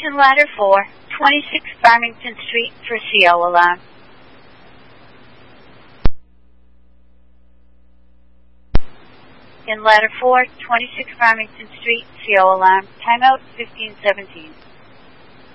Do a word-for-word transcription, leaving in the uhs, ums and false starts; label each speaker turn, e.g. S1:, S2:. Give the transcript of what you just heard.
S1: Attention ladder four, twenty-six Farmington Street for C O alarm. In ladder four, twenty-six Farmington Street, C O alarm. Timeout fifteen seventeen.